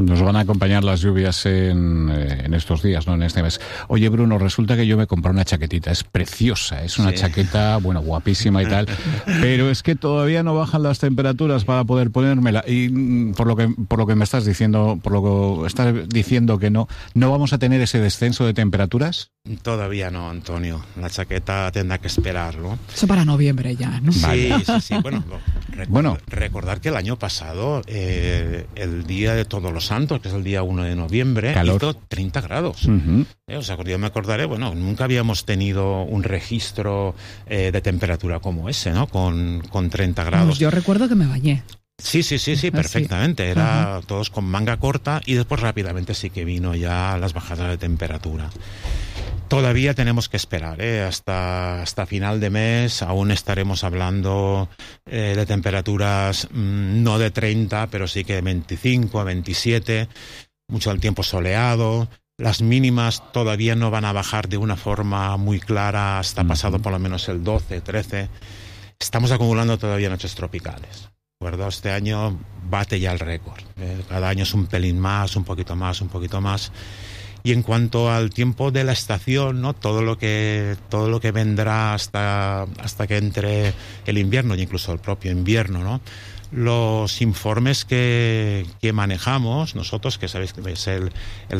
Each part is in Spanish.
Nos van a acompañar las lluvias en estos días, ¿no? En este mes. Oye, Bruno, resulta que yo me compré una chaquetita. Es preciosa, es una chaqueta, bueno, guapísima y tal, pero es que todavía no bajan las temperaturas para poder ponérmela. Y por lo que me estás diciendo, por lo que estás diciendo que no vamos a tener ese descenso de temperaturas. Todavía no, Antonio. La chaqueta tendrá que esperar, ¿no? Eso para noviembre ya, ¿no? Sí. Bueno, recordar que el año pasado, el día de Todos los Santos, que es el día 1 de noviembre, hizo 30 grados. Uh-huh. Yo me acordaré, nunca habíamos tenido un registro de temperatura como ese, ¿no? Con 30 grados. Pues yo recuerdo que me bañé. Sí, perfectamente. Era todos con manga corta y después rápidamente sí que vino ya las bajadas de temperatura. Todavía tenemos que esperar, hasta final de mes aún estaremos hablando de temperaturas no de 30, pero sí que de 25, 27, mucho del tiempo soleado. Las mínimas todavía no van a bajar de una forma muy clara hasta pasado por lo menos el 12, 13. Estamos acumulando todavía noches tropicales. ¿Verdad? Este año bate ya el récord. Cada año es un pelín más, un poquito más. Y en cuanto al tiempo de la estación, ¿no? Todo lo que vendrá hasta que entre el invierno, e incluso el propio invierno, ¿no? Los informes que manejamos nosotros, que sabéis que es el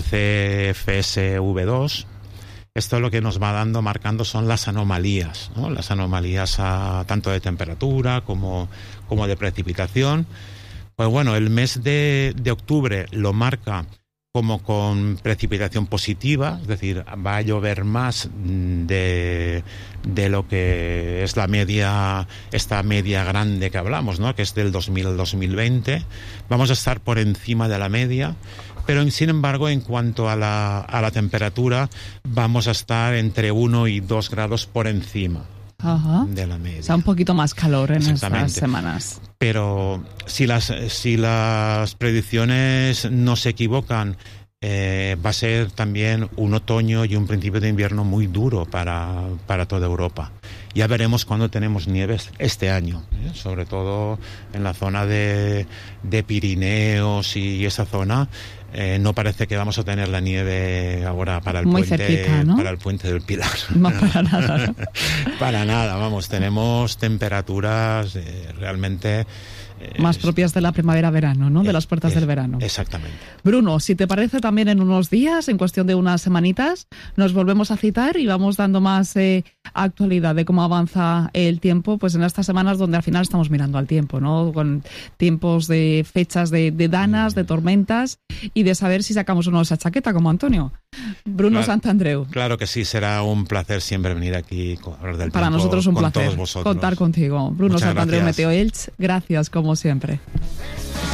CFSV2, esto lo que nos va marcando son las anomalías, ¿no? Las anomalías tanto de temperatura como de precipitación. Pues bueno, el mes de octubre lo marca como con precipitación positiva, es decir, va a llover más de lo que es la media, esta media grande que hablamos, ¿no? Que es del 2000 al 2020. Vamos a estar por encima de la media, pero sin embargo, en cuanto a la temperatura, vamos a estar entre 1 y 2 grados por encima. Ajá. De la media. O sea, un poquito más calor en estas semanas. Pero si las predicciones no se equivocan, va a ser también un otoño y un principio de invierno muy duro para toda Europa. Ya veremos cuándo tenemos nieves este año, sobre todo en la zona de Pirineos y esa zona. No parece que vamos a tener la nieve ahora para el muy puente, cerquita, ¿no? para el puente del Pilar. No, para nada, ¿no? Para nada, tenemos temperaturas realmente más propias de la primavera-verano, ¿no? De las puertas del verano. Exactamente. Bruno, si te parece, también en unos días, en cuestión de unas semanitas, nos volvemos a citar y vamos dando más actualidad de cómo avanza el tiempo, pues en estas semanas donde al final estamos mirando al tiempo, ¿no? Con tiempos de fechas de danas, de tormentas y de saber si sacamos o no esa chaqueta, como Antonio. Bruno Santandreu. Claro que sí, será un placer siempre venir aquí a hablar del Para tiempo. nosotros un con placer todos vosotros. Contar contigo. Bruno Santandreu, Meteo Elch, gracias como siempre.